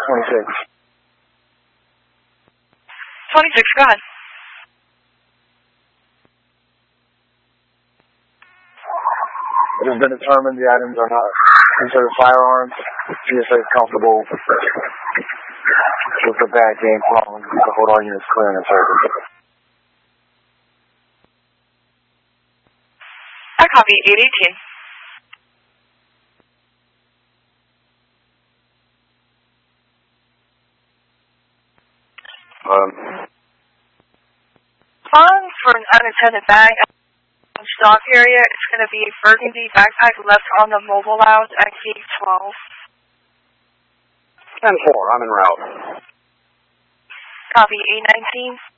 26. 26, go ahead. It has been determined the items are not considered firearms. GSA is comfortable with the bad game plan to hold all units clear and service. I copy 818. Funds for an unattended bag stop area. It's going to be burgundy backpack left on the mobile lounge at gate 12. 10-4, I'm en route. Copy 819.